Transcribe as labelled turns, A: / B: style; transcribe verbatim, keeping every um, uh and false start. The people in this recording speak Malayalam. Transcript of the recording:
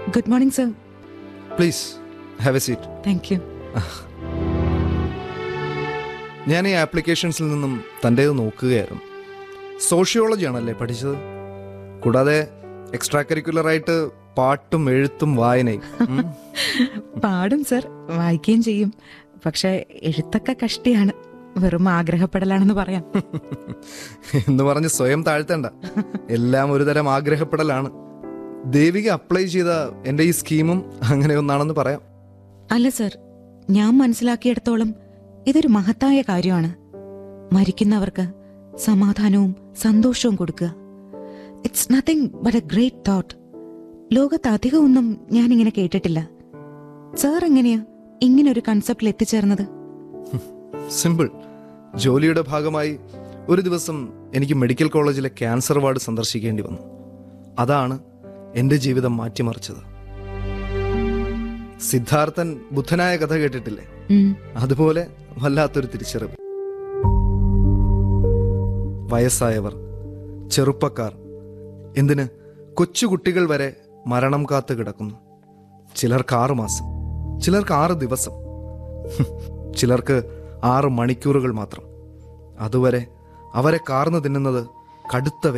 A: Good morning sir.
B: Please have A seat.
A: Thank you.
B: ഞാൻ ഈ ആപ്ലിക്കേഷൻസിൽ നിന്നും തൻ്റേത് നോക്കുകയായിരുന്നു. സോഷ്യോളജി ആണല്ലേ പഠിച്ചത്? കൂടാതെ എക്സ്ട്രാ കരിക്കുലറായിട്ട് പാട്ടും എഴുത്തും വായനയും. ഉം.
A: പാടും സർ, വായിക്കുകയും ചെയ്യും. പക്ഷെ എഴുത്തൊക്കെ കഷ്ടിയാണ്, വെറും ആഗ്രഹപ്പെടലാണെന്ന് പറയാം.
B: എന്ന് പറഞ്ഞ് സ്വയം താഴ്ത്തണ്ട. എല്ലാം ഒരു തരം ആഗ്രഹപ്പെടലാണ്. ദേവിക അപ്ലൈ ചെയ്ത എൻ്റെ ഈ സ്കീമും അങ്ങനെ ഒന്നാണെന്ന് പറയാം.
A: അല്ല സർ, ഞാൻ മനസ്സിലാക്കിയിടത്തോളം ഇതൊരു മഹത്തായ കാര്യമാണ്. മരിക്കുന്നവർക്ക് സമാധാനവും സന്തോഷവും കൊടുക്കുക. It's nothing but A great thought. ലോകത്ത് അധികമൊന്നും ഞാനിങ്ങനെ കേട്ടിട്ടില്ല. സർ എങ്ങനെയാ ഇങ്ങനൊരു കൺസെപ്റ്റിൽ എത്തിച്ചേർന്നത്?
B: സിമ്പിൾ. ജോലിയുടെ ഭാഗമായി ഒരു ദിവസം എനിക്ക് മെഡിക്കൽ കോളേജിലെ ക്യാൻസർ വാർഡ് സന്ദർശിക്കേണ്ടി വന്നു. അതാണ് എൻ്റെ ജീവിതം മാറ്റിമറിച്ചത്. സിദ്ധാർത്ഥൻ ബുദ്ധനായ കഥ കേട്ടിട്ടില്ലേ?
A: ഉം.
B: അതുപോലെ വല്ലാത്തൊരു തിരിച്ചറിവ്. വയസ്സായവർ, ചെറുപ്പക്കാർ, എന്തിന് കൊച്ചുകുട്ടികൾ വരെ മരണം കാത്തു കിടക്കുന്നു. ചിലർക്ക് ആറു മാസം, ചിലർക്ക് ആറ് ദിവസം, ചിലർക്ക് ആറ് മണിക്കൂറുകൾ മാത്രം. അതുവരെ അവരെ കാർന്നു തിന്നുന്നത് കടുത്ത